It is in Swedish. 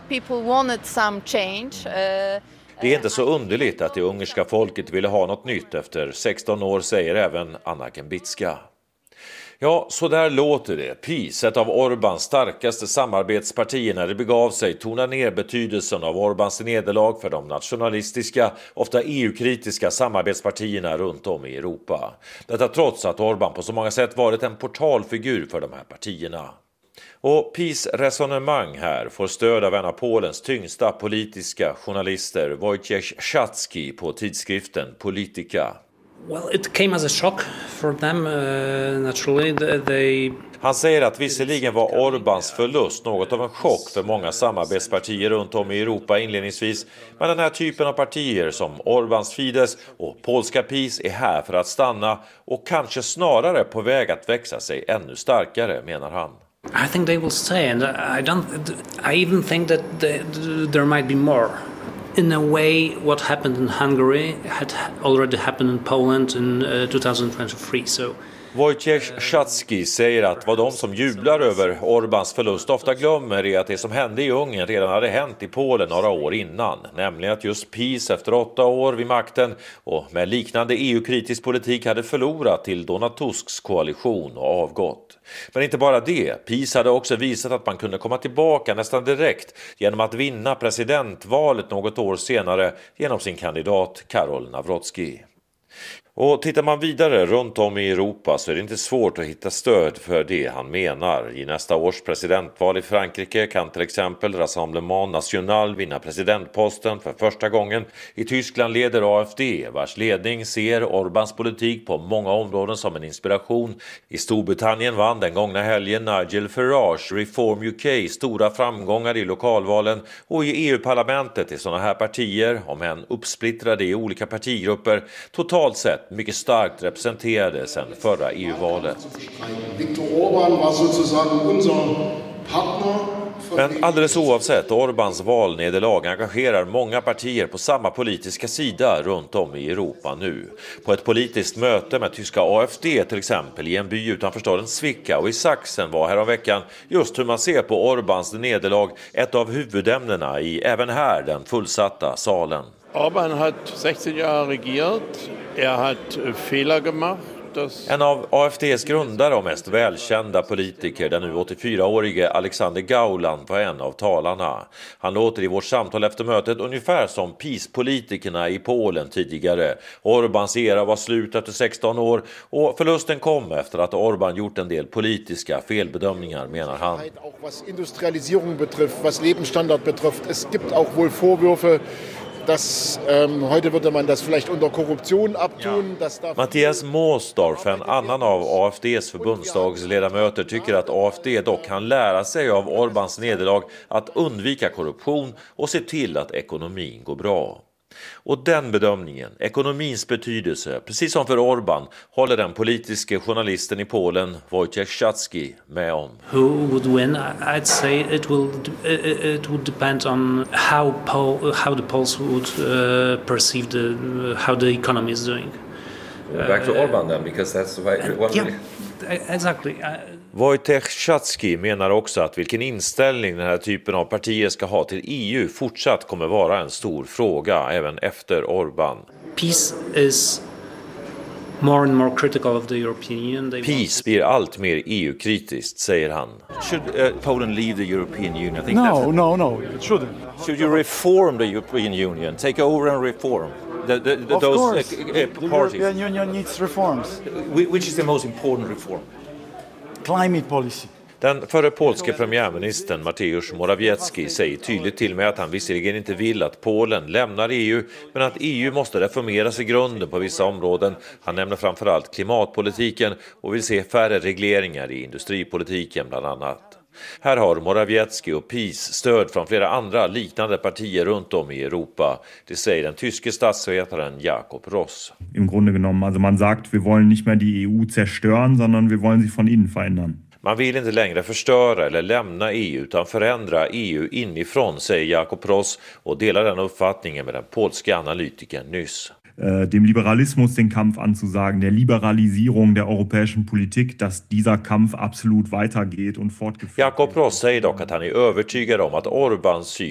people wanted some change. Det är inte så underligt att det ungerska folket ville ha något nytt efter 16 år, säger även Anna Gembicka. Ja, så där låter det. PiS, ett av Orbáns starkaste samarbetspartier, när det begav sig, tonar ner betydelsen av Orbáns nederlag för de nationalistiska, ofta EU-kritiska samarbetspartierna runt om i Europa. Detta trots att Orbán på så många sätt varit en portalfigur för de här partierna. Och PiS resonemang här får stöd av en av Polens tyngsta politiska journalister, Wojciech Szacki, på tidskriften Polityka. Well, it came as a shock for them, naturally. Han säger att visserligen var Orbáns förlust något av en chock för många samarbetspartier runt om i Europa inledningsvis, men den här typen av partier som Orbáns Fidesz och polska PiS är här för att stanna och kanske snarare på väg att växa sig ännu starkare, menar han. I think they will stay, and I even think that there might be more. In a way, what happened in Hungary had already happened in Poland in 2023. So Wojciech Szacki säger att vad de som jublar över Orbáns förlust ofta glömmer är att det som hände i Ungern redan hade hänt i Polen några år innan. Nämligen att just PiS efter 8 år vid makten och med liknande EU-kritisk politik hade förlorat till Donald Tusks koalition och avgått. Men inte bara det, PiS hade också visat att man kunde komma tillbaka nästan direkt genom att vinna presidentvalet något år senare genom sin kandidat Karol Nawrocki. Och tittar man vidare runt om i Europa så är det inte svårt att hitta stöd för det han menar. I nästa års presidentval i Frankrike kan till exempel Rassemblement National vinna presidentposten för första gången. I Tyskland leder AfD, vars ledning ser Orbáns politik på många områden som en inspiration. I Storbritannien vann den gångna helgen Nigel Farage Reform UK stora framgångar i lokalvalen, och i EU-parlamentet är sådana här partier, om än uppsplittrade i olika partigrupper, totalt sett mycket starkt representerade sedan förra EU-valet. Viktor Orbán var sozusagen unser partner. Men alldeles oavsett, Orbáns valnederlag engagerar många partier på samma politiska sida runt om i Europa nu. På ett politiskt möte med tyska AfD till exempel i en by utanför staden Zwickau i Sachsen var häromveckan just hur man ser på Orbáns nederlag ett av huvudämnena i även här den fullsatta salen. Orbán hat 16 Jahre regiert, hat Fehler gemacht. En av AfDs grundare och mest välkända politiker, den nu 84-årige Alexander Gauland, var en av talarna. Han låter i vårt samtal efter mötet ungefär som PiS-politikerna i Polen tidigare. Orbáns era var slut efter 16 år och förlusten kom efter att Orbán gjort en del politiska felbedömningar, menar han. Auch was Industrialisierung betrifft, was Lebensstandard betrifft, es gibt auch wohl Vorwürfe, dass heute würde man das vielleicht unter Korruption abtun. Mattias Måsdorf, en annan av AfDs förbundsdagsledamöter, tycker att AfD dock kan lära sig av Orbáns nederlag att undvika korruption och se till att ekonomin går bra. Och den bedömningen, ekonomins betydelse, precis som för Orbán, håller den politiska journalisten i Polen, Wojciech Szacki, med om. Who would win? I'd say it would depend on how the Poles would perceive how the economy is doing. Back to Orbán then, because that's why. Exactly. Wojciech Szacki menar också att vilken inställning den här typen av partier ska ha till EU fortsatt kommer vara en stor fråga även efter Orbán. PiS is more and more critical of the European Union. PiS blir allt mer EU-kritiskt, säger han. Should Poland leave the European Union? I think No, it shouldn't. Should you reform the European Union? Take over and reform Of those course, the parties? European Union needs reforms. Which is the most important reform? Climate policy. Den förre polske premiärministern Mateusz Morawiecki säger tydligt till mig att han visserligen inte vill att Polen lämnar EU, men att EU måste reformeras i grunden på vissa områden. Han nämner framförallt klimatpolitiken och vill se färre regleringar i industripolitiken bland annat. Här har Morawiecki och PiS stöd från flera andra liknande partier runt om i Europa. Det säger den tyske statsvetaren Jakob Ross. Im Grunde genommen, also man sagt, wir wollen nicht mehr die EU zerstören, sondern wir wollen sie von innen verändern. Man vill inte längre förstöra eller lämna EU utan förändra EU inifrån, säger Jakob Ross och delar den uppfattningen med den polska analytikern nyss. Dem Liberalismus den Kampf anzusagen, der Liberalisierung der europäischen Politik, dass dieser Kampf absolut weitergeht und fortgeführt wird. Jakob Ross säger dock att han är övertygad om att Orbáns syn